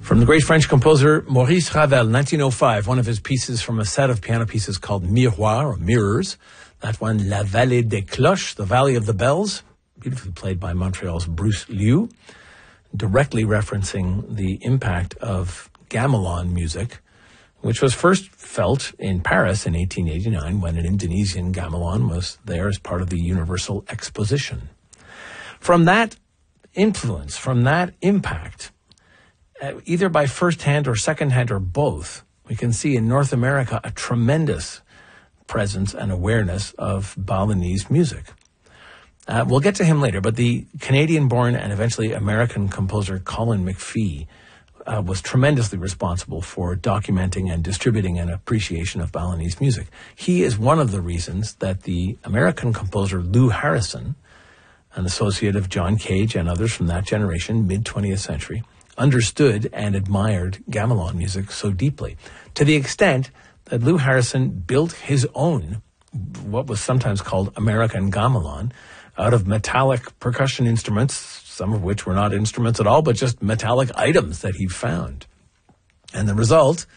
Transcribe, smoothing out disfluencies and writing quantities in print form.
From the great French composer Maurice Ravel, 1905, one of his pieces from a set of piano pieces called Miroir, or Mirrors. That one, La Vallée des Cloches, the Valley of the Bells, beautifully played by Montreal's Bruce Liu, directly referencing the impact of gamelan music, which was first felt in Paris in 1889 when an Indonesian gamelan was there as part of the Universal Exposition. From that influence, from that impact, either by first-hand or second-hand or both, we can see in North America a tremendous presence and awareness of Balinese music. We'll get to him later, but the Canadian-born and eventually American composer Colin McPhee was tremendously responsible for documenting and distributing an appreciation of Balinese music. He is one of the reasons that the American composer Lou Harrison, an associate of John Cage and others from that generation, mid-20th century, understood and admired gamelan music so deeply, to the extent that Lou Harrison built his own, what was sometimes called American gamelan, out of metallic percussion instruments, some of which were not instruments at all, but just metallic items that he found. And the result